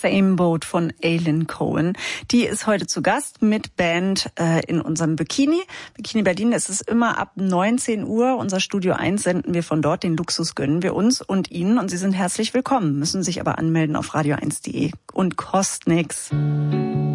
Same Boat von Aileen Cohen. Die ist heute zu Gast mit Band in unserem Bikini. Bikini Berlin, es ist immer ab 19 Uhr. Unser Studio 1 senden wir von dort. Den Luxus gönnen wir uns und Ihnen. Und Sie sind herzlich willkommen, müssen sich aber anmelden auf radio1.de und kostet nix.